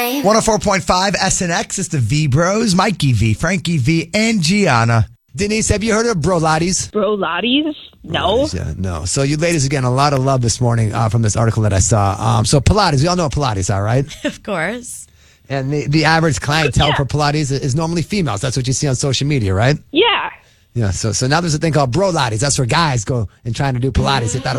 104.5 SNX. It's the V Bros, Mikey V, Frankie V, and Gianna. Denise, have you heard of Brolattes? Brolattes? No. Yeah, no. So you ladies are getting a lot of love this morning from this article that I saw. So Pilates, we all know what Pilates are, right? Of course. And the average clientele for Pilates is normally females. That's what you see on social media, right? Yeah. Yeah. So now there's a thing called Brolattes. That's where guys go and trying to do Pilates. They thought